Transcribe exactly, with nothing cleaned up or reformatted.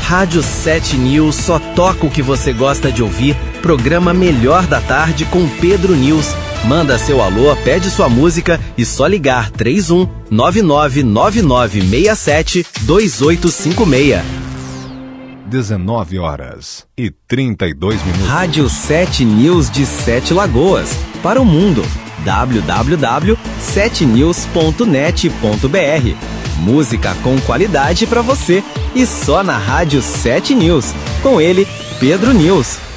Rádio sete News só toca o que você gosta de ouvir. Programa Melhor da Tarde com Pedro News. Manda seu alô, pede sua música e só ligar três um nove nove nove nove seis sete dois oito cinco seis. dezenove horas e trinta e dois minutos. Rádio sete News de Sete Lagoas. Para o mundo. w w w ponto sete news ponto net ponto b r. Música com qualidade para você. E só na Rádio sete News. Com ele, Pedro News.